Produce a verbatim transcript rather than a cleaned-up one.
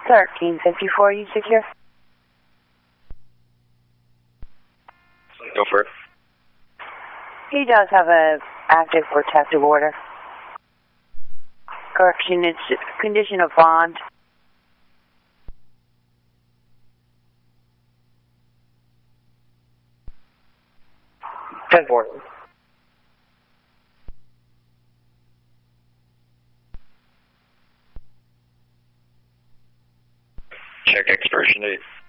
thirteen fifty-four, you secure? Go for it. He does have a active protective order. Correction, it's condition of bond. ten four. Check expiration date.